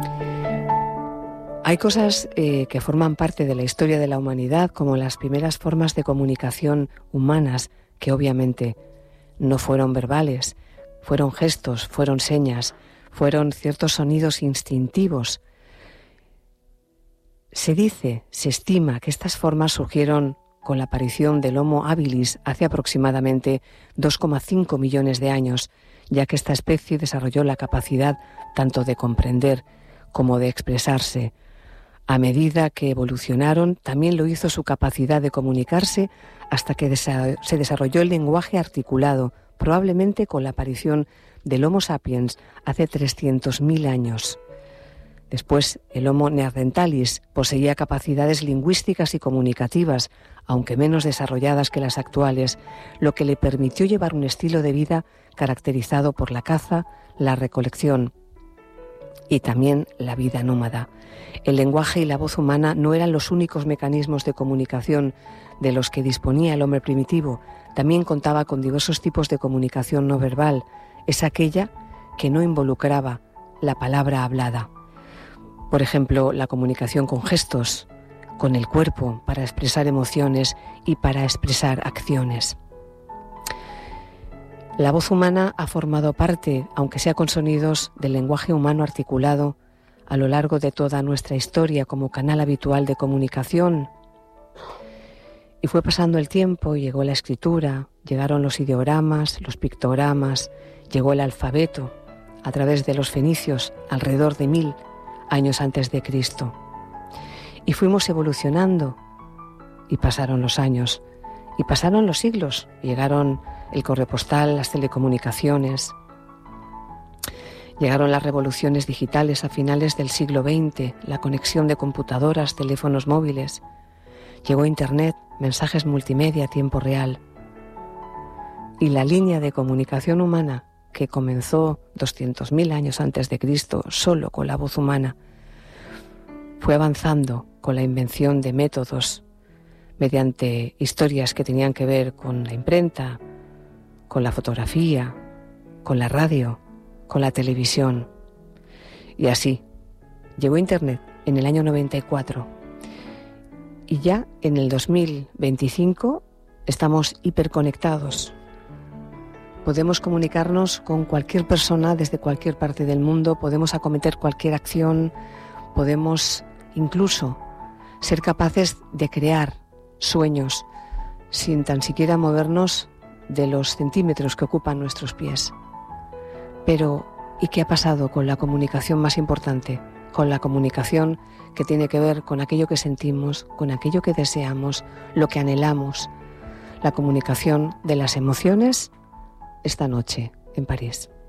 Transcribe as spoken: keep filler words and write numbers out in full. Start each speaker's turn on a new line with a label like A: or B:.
A: Hay cosas eh, que forman parte de la historia de la humanidad, como las primeras formas de comunicación humanas, que obviamente no fueron verbales, fueron gestos, fueron señas, fueron ciertos sonidos instintivos. Se dice, se estima que estas formas surgieron con la aparición del Homo habilis hace aproximadamente dos coma cinco millones de años, ya que esta especie desarrolló la capacidad tanto de comprender como de expresarse. A medida que evolucionaron, también lo hizo su capacidad de comunicarse hasta que desa- se desarrolló el lenguaje articulado, probablemente con la aparición del Homo sapiens hace trescientos mil años. Después, el Homo neanderthalis poseía capacidades lingüísticas y comunicativas, aunque menos desarrolladas que las actuales, lo que le permitió llevar un estilo de vida caracterizado por la caza, la recolección y también la vida nómada. El lenguaje y la voz humana no eran los únicos mecanismos de comunicación de los que disponía el hombre primitivo. También contaba con diversos tipos de comunicación no verbal. Es aquella que no involucraba la palabra hablada. Por ejemplo, la comunicación con gestos, con el cuerpo, para expresar emociones y para expresar acciones. La voz humana ha formado parte, aunque sea con sonidos, del lenguaje humano articulado a lo largo de toda nuestra historia como canal habitual de comunicación. Y fue pasando el tiempo, llegó la escritura, llegaron los ideogramas, los pictogramas, llegó el alfabeto a través de los fenicios alrededor de mil años antes de Cristo. Y fuimos evolucionando y pasaron los años y pasaron los siglos, llegaron el correpostal, las telecomunicaciones, llegaron las revoluciones digitales a finales del siglo veinte, la conexión de computadoras, teléfonos móviles, llegó Internet, mensajes multimedia a tiempo real. Y la línea de comunicación humana, que comenzó doscientos mil años antes de Cristo, solo con la voz humana, fue avanzando con la invención de métodos mediante historias que tenían que ver con la imprenta, con la fotografía, con la radio, con la televisión. Y así, llegó Internet en el año noventa y cuatro. Y ya en el dos mil veinticinco estamos hiperconectados. Podemos comunicarnos con cualquier persona desde cualquier parte del mundo, podemos acometer cualquier acción, podemos incluso ser capaces de crear sueños sin tan siquiera movernos de los centímetros que ocupan nuestros pies. Pero, ¿y qué ha pasado con la comunicación más importante? Con la comunicación que tiene que ver con aquello que sentimos, con aquello que deseamos, lo que anhelamos. La comunicación de las emociones esta noche en París.